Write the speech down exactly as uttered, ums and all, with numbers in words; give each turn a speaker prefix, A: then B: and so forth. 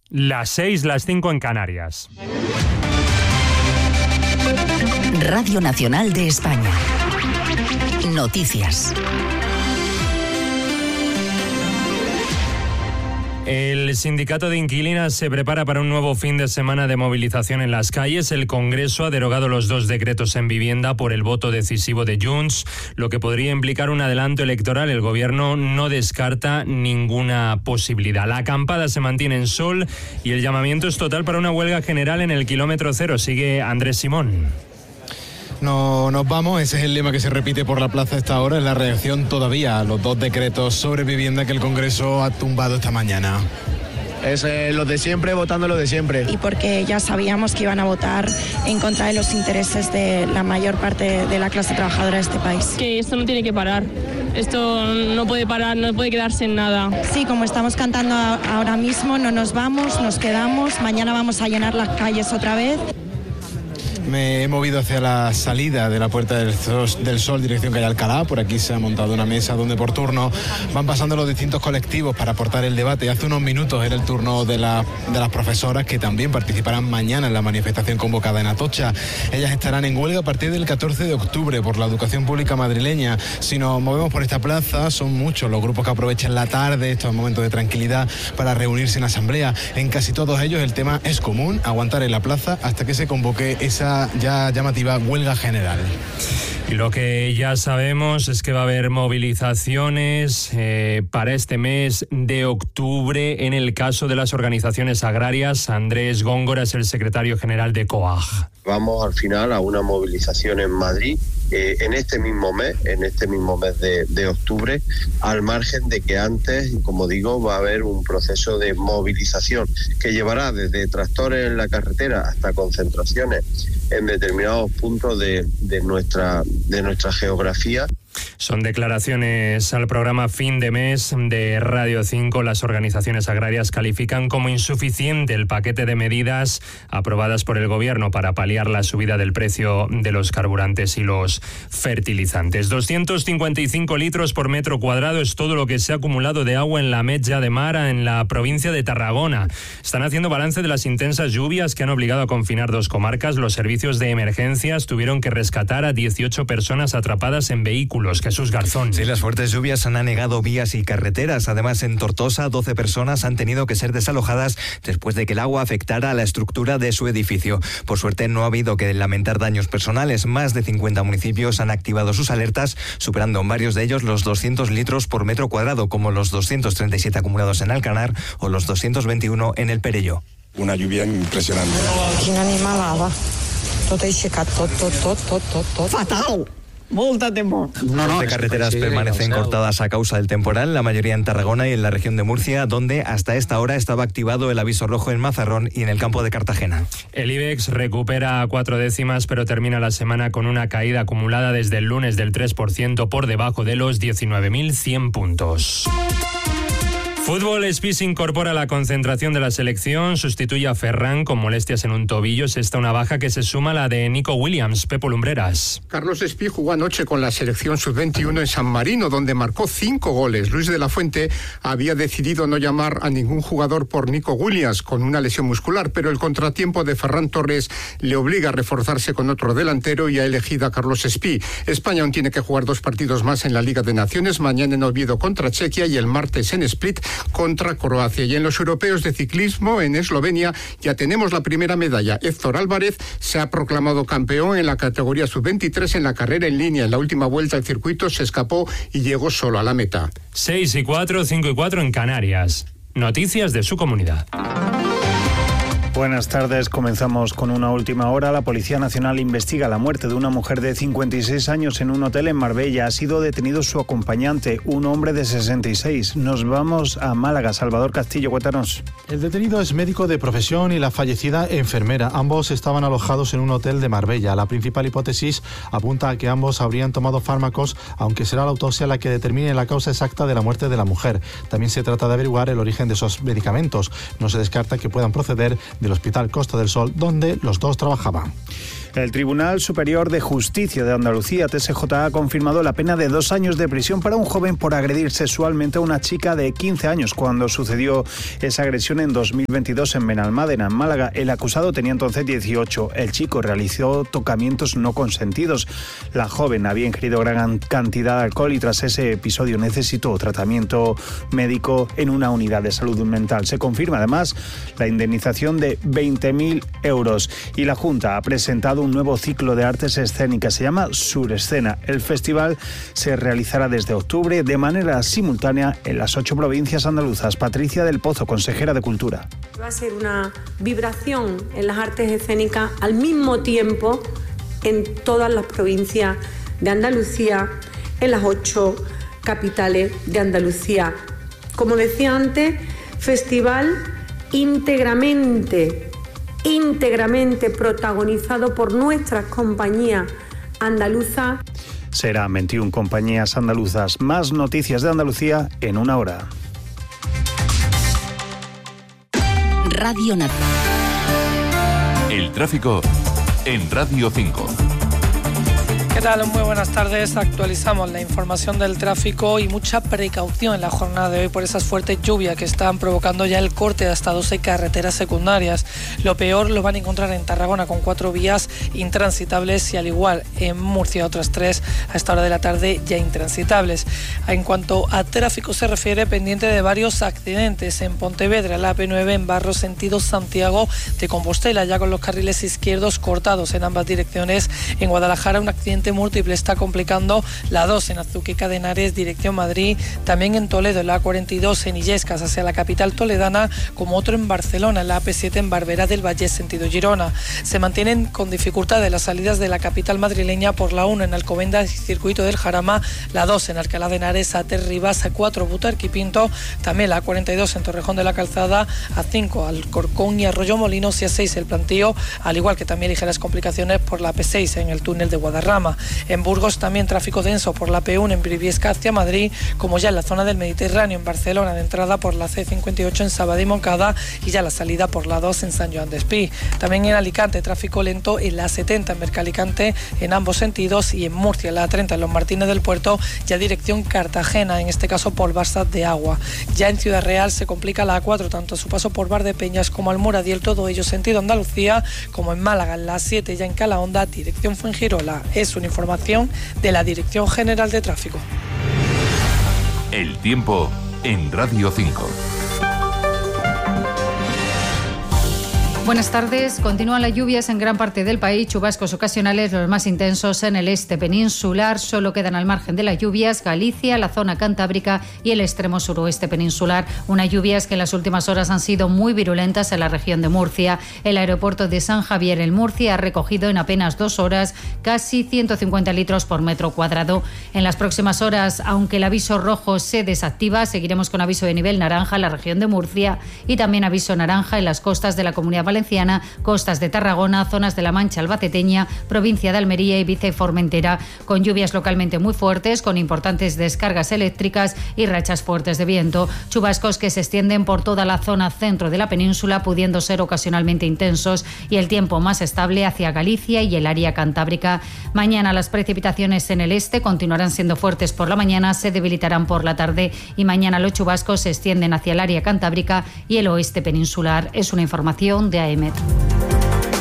A: Las seis, las cinco en Canarias.
B: Radio Nacional de España. Noticias.
A: El sindicato de inquilinas se prepara para un nuevo fin de semana de movilización en las calles. El Congreso ha derogado los dos decretos en vivienda por el voto decisivo de Junts, lo que podría implicar un adelanto electoral. El Gobierno no descarta ninguna posibilidad. La acampada se mantiene en Sol y el llamamiento es total para una huelga general en el kilómetro cero. Sigue Andrés Simón.
C: No nos vamos, ese es el lema que se repite por la plaza a esta hora, en la reacción todavía a los dos decretos sobre vivienda que el Congreso ha tumbado esta mañana.
D: Es eh, lo de siempre, votando lo de siempre.
E: Y porque ya sabíamos que iban a votar en contra de los intereses de la mayor parte de la clase trabajadora de este país.
F: Que esto no tiene que parar, esto no puede parar, no puede quedarse en nada.
E: Sí, como estamos cantando ahora mismo, no nos vamos, nos quedamos, mañana vamos a llenar las calles otra vez.
C: Me he movido hacia la salida de la Puerta del Sol, del Sol, dirección calle Alcalá. Por aquí se ha montado una mesa donde por turno van pasando los distintos colectivos para aportar el debate. Hace unos minutos era el turno de, la, de las profesoras, que también participarán mañana en la manifestación convocada en Atocha. Ellas estarán en huelga a partir del catorce de octubre por la educación pública madrileña. Si nos movemos por esta plaza, son muchos los grupos que aprovechan la tarde, estos momentos de tranquilidad, para reunirse en asamblea. En casi todos ellos el tema es común: aguantar en la plaza hasta que se convoque esa ya llamativa huelga general.
A: Y lo que ya sabemos es que va a haber movilizaciones eh, para este mes de octubre en el caso de las organizaciones agrarias. Andrés Góngora es el secretario general de COAG.
G: Vamos al final a una movilización en Madrid eh, en este mismo mes, en este mismo mes de, de octubre, al margen de que antes, como digo, va a haber un proceso de movilización que llevará desde tractores en la carretera hasta concentraciones en determinados puntos de, de nuestra de nuestra geografía.
A: Son declaraciones al programa Fin de Mes de Radio cinco. Las organizaciones agrarias califican como insuficiente el paquete de medidas aprobadas por el Gobierno para paliar la subida del precio de los carburantes y los fertilizantes. doscientos cincuenta y cinco litros por metro cuadrado es todo lo que se ha acumulado de agua en la Metja de Mar, en la provincia de Tarragona. Están haciendo balance de las intensas lluvias que han obligado a confinar dos comarcas. Los servicios de emergencias tuvieron que rescatar a dieciocho personas atrapadas en vehículos. Jesús Garzón.
H: Sí, las fuertes lluvias han anegado vías y carreteras. Además, en Tortosa, doce personas han tenido que ser desalojadas después de que el agua afectara a la estructura de su edificio. Por suerte, no ha habido que lamentar daños personales. Más de cincuenta municipios han activado sus alertas, superando en varios de ellos los doscientos litros por metro cuadrado, como los doscientos treinta y siete acumulados en Alcanar o los doscientos veintiuno en El Perelló.
I: Una lluvia impresionante.
J: Quina animalada. Tot aixecat, tot, tot, tot, tot, tot, tot. Fatal! Molta temor.
H: No, no, las carreteras permanecen cortadas a causa del temporal, la mayoría en Tarragona y en la región de Murcia, donde hasta esta hora estaba activado el aviso rojo en Mazarrón y en el campo de Cartagena.
A: El IBEX recupera cuatro décimas, pero termina la semana con una caída acumulada desde el lunes del tres por ciento, por debajo de los diecinueve mil cien puntos. Fútbol. Espí se incorpora a la concentración de la selección, sustituye a Ferran con molestias en un tobillo. Es esta una baja que se suma a la de Nico Williams. Pepo Lumbreras.
K: Carlos Espí jugó anoche con la selección sub veintiuno en San Marino, donde marcó cinco goles. Luis de la Fuente había decidido no llamar a ningún jugador por Nico Williams, con una lesión muscular, pero el contratiempo de Ferran Torres le obliga a reforzarse con otro delantero y ha elegido a Carlos Espí. España aún tiene que jugar dos partidos más en la Liga de Naciones, mañana en Oviedo contra Chequia y el martes en Split contra Croacia. Y en los europeos de ciclismo en Eslovenia ya tenemos la primera medalla. Héctor Álvarez se ha proclamado campeón en la categoría sub veintitrés en la carrera en línea. En la última vuelta el circuito se escapó y llegó solo a la meta.
A: seis y cuatro, cinco y cuatro en Canarias. Noticias de su comunidad.
L: Buenas tardes, comenzamos con una última hora. La Policía Nacional investiga la muerte de una mujer de cincuenta y seis años en un hotel en Marbella. Ha sido detenido su acompañante, un hombre de sesenta y seis. Nos vamos a Málaga. Salvador Castillo, cuéntanos.
M: El detenido es médico de profesión y la fallecida enfermera. Ambos estaban alojados en un hotel de Marbella. La principal hipótesis apunta a que ambos habrían tomado fármacos, aunque será la autopsia la que determine la causa exacta de la muerte de la mujer. También se trata de averiguar el origen de esos medicamentos. No se descarta que puedan proceder del Hospital Costa del Sol, donde los dos trabajaban.
L: El Tribunal Superior de Justicia de Andalucía, T S J, ha confirmado la pena de dos años de prisión para un joven por agredir sexualmente a una chica de quince años cuando sucedió esa agresión en dos mil veintidós en Benalmádena, en Málaga. El acusado tenía entonces dieciocho. El chico realizó tocamientos no consentidos. La joven había ingerido gran cantidad de alcohol y tras ese episodio necesitó tratamiento médico en una unidad de salud mental. Se confirma además la indemnización de veinte mil euros y la Junta ha presentado un nuevo ciclo de artes escénicas, se llama Surescena. El festival se realizará desde octubre de manera simultánea en las ocho provincias andaluzas. Patricia del Pozo, consejera de Cultura.
N: Va a ser una vibración en las artes escénicas al mismo tiempo en todas las provincias de Andalucía, en las ocho capitales de Andalucía. Como decía antes, festival íntegramente íntegramente protagonizado por nuestras compañías andaluzas.
L: Serán veintiuna compañías andaluzas. Más noticias de Andalucía en una hora.
B: Radio Nacional.
O: El tráfico en Radio cinco.
P: ¿Qué tal? Muy buenas tardes. Actualizamos la información del tráfico y mucha precaución en la jornada de hoy por esas fuertes lluvias que están provocando ya el corte de hasta doce carreteras secundarias. Lo peor lo van a encontrar en Tarragona con cuatro vías intransitables y al igual en Murcia otras tres a esta hora de la tarde ya intransitables. En cuanto a tráfico se refiere, pendiente de varios accidentes en Pontevedra, la A P nueve en Barro sentido Santiago de Compostela, ya con los carriles izquierdos cortados en ambas direcciones. En Guadalajara un accidente múltiple está complicando la dos en Azuqueca de Henares, dirección Madrid, también en Toledo, la A cuarenta y dos en Illescas hacia la capital toledana, como otro en Barcelona, la A P siete en Barberá del Vallés, sentido Girona. Se mantienen con dificultades las salidas de la capital madrileña por la uno en Alcobendas y Circuito del Jarama, la dos en Alcalá de Henares, A Ter Ribas, A cuatro Butarque y Pinto, también la A cuarenta y dos en Torrejón de la Calzada, A cinco Alcorcón y Arroyo Molinos y A seis el Plantío, al igual que también ligeras complicaciones por la A P seis en el túnel de Guadarrama. En Burgos también tráfico denso por la A P uno en Briviesca hacia Madrid, como ya en la zona del Mediterráneo en Barcelona, de entrada por la C cincuenta y ocho en Sabadell y Moncada y ya la salida por la dos en San Joan Despí. También en Alicante tráfico lento en la A setenta en Mercalicante en ambos sentidos y en Murcia la A treinta en Los Martínez del Puerto ya dirección Cartagena, en este caso por Barsat de Agua. Ya en Ciudad Real se complica la A cuatro tanto a su paso por Valdepeñas como Almoradiel, todo ello sentido Andalucía, como en Málaga en la A siete ya en Calahonda dirección Fuengirola. Es una información de la Dirección General de Tráfico.
O: El tiempo en Radio cinco.
Q: Buenas tardes. Continúan las lluvias en gran parte del país, chubascos ocasionales, los más intensos en el este peninsular. Solo quedan al margen de las lluvias Galicia, la zona cantábrica y el extremo suroeste peninsular. Unas lluvias que en las últimas horas han sido muy virulentas en la región de Murcia. El aeropuerto de San Javier en Murcia ha recogido en apenas dos horas casi ciento cincuenta litros por metro cuadrado. En las próximas horas, aunque el aviso rojo se desactiva, seguiremos con aviso de nivel naranja en la región de Murcia y también aviso naranja en las costas de la Comunidad Valenciana, costas de Tarragona, zonas de la Mancha albaceteña, provincia de Almería, Ibiza y Formentera, con lluvias localmente muy fuertes, con importantes descargas eléctricas y rachas fuertes de viento. Chubascos que se extienden por toda la zona centro de la península, pudiendo ser ocasionalmente intensos, y el tiempo más estable hacia Galicia y el área cantábrica. Mañana las precipitaciones en el este continuarán siendo fuertes por la mañana, se debilitarán por la tarde y mañana los chubascos se extienden hacia el área cantábrica y el oeste peninsular. Es una información de A E M E T.